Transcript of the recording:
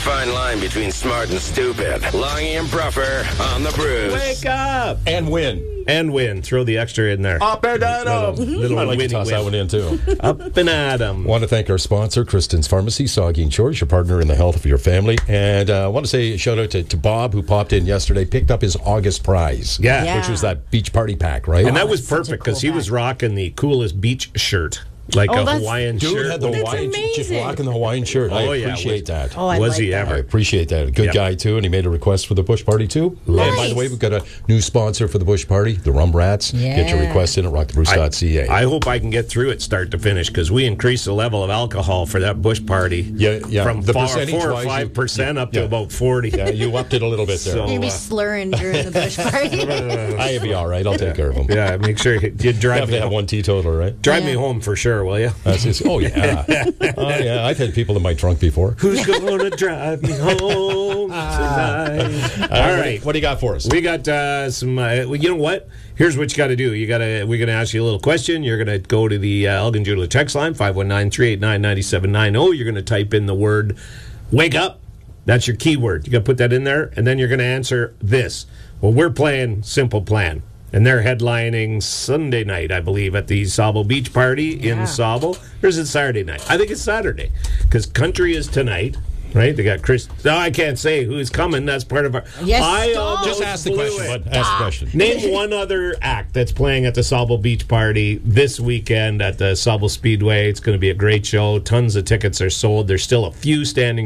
fine line between smart and stupid. Longy and Bruffer on the Brews. Wake up! And win. And win. Throw the extra in there. Up and at 'em. Little I like to winning toss that one in, too. Up and at 'em. Want to thank our sponsor, Kristen's Pharmacy, Saugeen Shores, your partner in the health of your family. And I want to say a shout out to Bob, who popped in yesterday, picked up his August prize. Yeah. Which was that beach party pack, right? And that was perfect because he was rocking the coolest beach shirt. Like a Hawaiian Dude shirt. had the Hawaiian, just rocking the Hawaiian shirt. I appreciate that. Oh, I was like he that. ever? I appreciate that. Good guy, too, and he made a request for the Bush Party, too. Nice. And by the way, we've got a new sponsor for the Bush Party, the Rum Rats. Get your request in at rockthebruce.ca. I hope I can get through it start to finish because we increased the level of alcohol for that Bush Party from The 4 or percentage-wise, 5% up to about 40. Yeah, you upped it a little bit there. So, You're going to be slurring during the Bush party. I'll be all right. I'll take care of him. Yeah, make sure you drive Have me to have home. one teetotal, right? Drive me home for sure, will you? That's just, oh, yeah. Oh, yeah. I've had people in my trunk before. Who's going to drive me home tonight? All right. What do you got for us? We got some. You know what? Here's what you got to do. We're going to ask you a little question. You're going to go to the Elgin Jewelry text line 519-389-9790. You're going to type in the word "wake up." That's your keyword. You got to put that in there, and then you're going to answer this. Well, we're playing Simple Plan, and they're headlining Sunday night, I believe, at the Sauble Beach Party in Sauble. Or is it Saturday night? I think it's Saturday because country is tonight. Right, they got Chris. No, I can't say who's coming. That's part of our. Yes, stop. Just ask the question, bud. Ask the question. Name one other act that's playing at the Sauble Beach Party this weekend at the Sauble Speedway. It's going to be a great show. Tons of tickets are sold. There's still a few standing